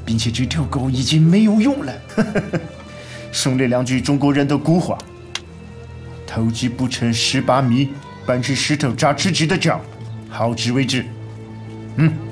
并且这条狗已经没有用了。送了2句中国人的古话：投机不成18米，搬起石头砸自己的脚，好自为之。